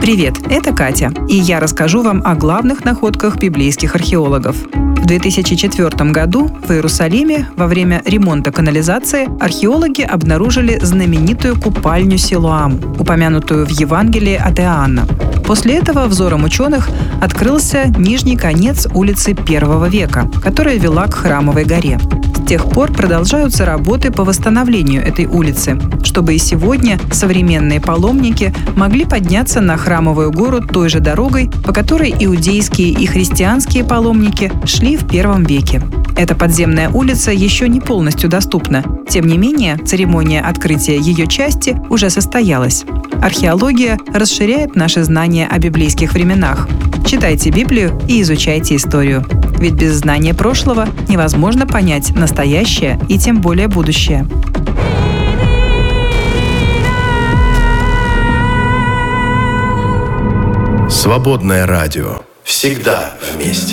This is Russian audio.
Привет, это Катя, и я расскажу вам о главных находках библейских археологов. В 2004 году в Иерусалиме во время ремонта канализации археологи обнаружили знаменитую купальню Силоам, упомянутую в Евангелии от Иоанна. После этого взором ученых открылся нижний конец улицы I века, которая вела к Храмовой горе. С тех пор продолжаются работы по восстановлению этой улицы, чтобы и сегодня современные паломники могли подняться на Храмовую гору той же дорогой, по которой иудейские и христианские паломники шли в I веке. Эта подземная улица еще не полностью доступна. Тем не менее, церемония открытия ее части уже состоялась. Археология расширяет наши знания о библейских временах. Читайте Библию и изучайте историю. Ведь без знания прошлого невозможно понять настоящее и тем более будущее. Свободное радио. Всегда вместе.